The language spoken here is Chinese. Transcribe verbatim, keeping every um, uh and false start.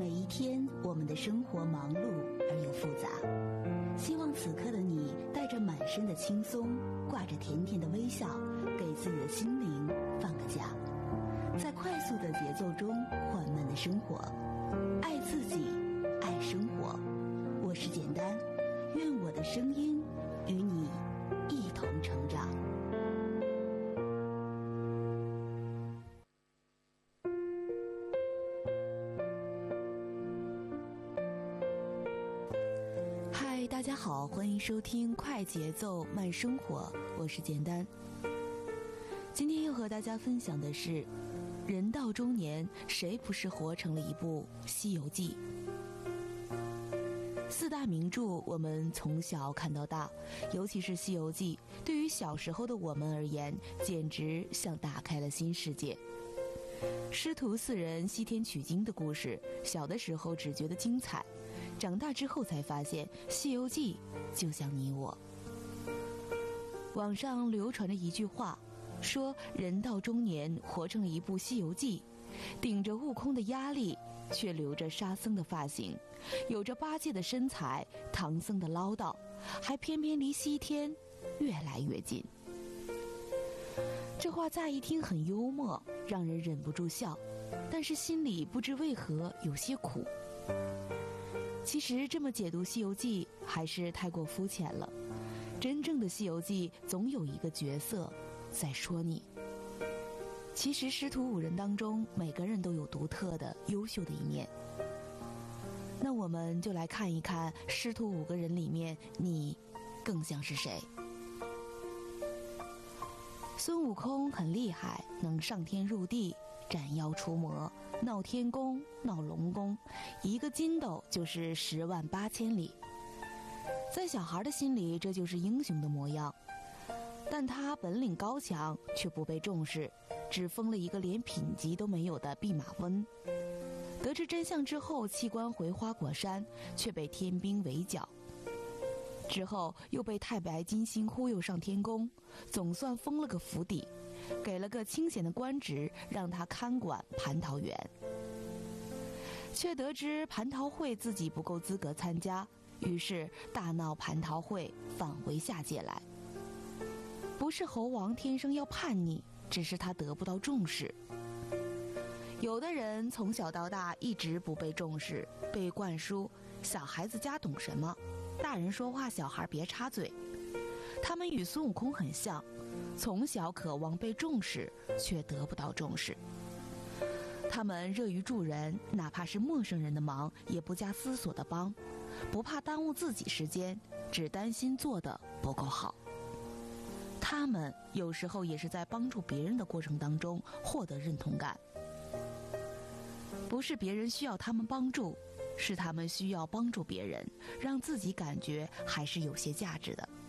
每一天，我们的生活忙碌而又复杂。希望此刻的你带着满身的轻松，挂着甜甜的微笑，给自己的心灵放个假，在快速的节奏中缓慢的生活，爱自己，爱生活。我是简单，愿我的声音与你一同成长。嗨，大家好，欢迎收听快节奏慢生活，我是简单。今天要和大家分享的是，人到中年，谁不是活成了一部《西游记》？四大名著我们从小看到大，尤其是《西游记》，对于小时候的我们而言，简直像打开了新世界。师徒四人西天取经的故事，小的时候只觉得精彩，长大之后才发现，《西游记》就像你我。网上流传着一句话，说人到中年，活成了一部《西游记》，顶着悟空的压力，却留着沙僧的发型，有着八戒的身材，唐僧的唠叨，还偏偏离西天越来越近。这话乍一听很幽默，让人忍不住笑，但是心里不知为何有些苦。其实这么解读《西游记》还是太过肤浅了，真正的《西游记》总有一个角色在说你。其实师徒五人当中，每个人都有独特的优秀的一面。那我们就来看一看师徒五个人里面，你更像是谁？孙悟空很厉害，能上天入地，斩妖除魔，闹天宫，闹龙宫，一个筋斗就是十万八千里。在小孩的心里，这就是英雄的模样。但他本领高强，却不被重视，只封了一个连品级都没有的弼马温。得知真相之后，弃官回花果山，却被天兵围剿。之后又被太白金星忽悠上天宫，总算封了个府邸，给了个清闲的官职，让他看管蟠桃园。却得知蟠桃会自己不够资格参加，于是大闹蟠桃会，返回下界来。不是猴王天生要叛逆，只是他得不到重视。有的人从小到大一直不被重视，被灌输小孩子家懂什么，大人说话小孩别插嘴。他们与孙悟空很像，从小渴望被重视，却得不到重视。他们乐于助人，哪怕是陌生人的忙也不加思索的帮，不怕耽误自己时间，只担心做得不够好。他们有时候也是在帮助别人的过程当中获得认同感。不是别人需要他们帮助，是他们需要帮助别人，让自己感觉还是有些价值的。